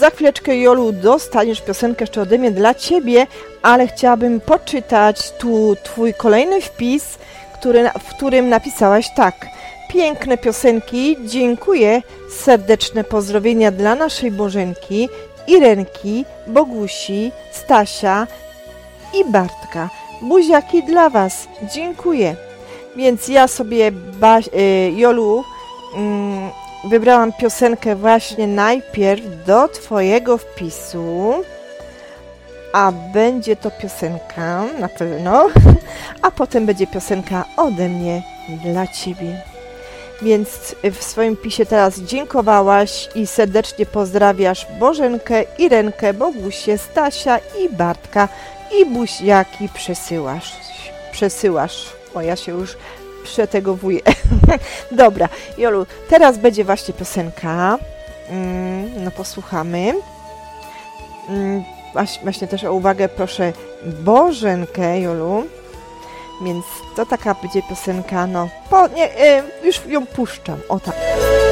za chwileczkę, Jolu, dostaniesz piosenkę jeszcze ode mnie dla Ciebie, ale chciałabym poczytać tu Twój kolejny wpis, w którym napisałaś tak. Piękne piosenki, dziękuję, serdeczne pozdrowienia dla naszej Bożenki, Irenki, Bogusi, Stasia i Bartka. Buziaki dla Was, dziękuję. Więc ja sobie, Jolu, wybrałam piosenkę właśnie najpierw do Twojego wpisu, a będzie to piosenka na pewno, a potem będzie piosenka ode mnie dla Ciebie. Więc w swoim pisie teraz dziękowałaś i serdecznie pozdrawiasz Bożenkę, Irenkę, Bogusię, Stasia i Bartka i buziaki przesyłasz. O, ja się już przetegowuję. Dobra, Jolu, teraz będzie właśnie piosenka. No posłuchamy. Właśnie też o uwagę proszę Bożenkę, Jolu. Więc to taka będzie piosenka, no, już ją puszczam, o tak.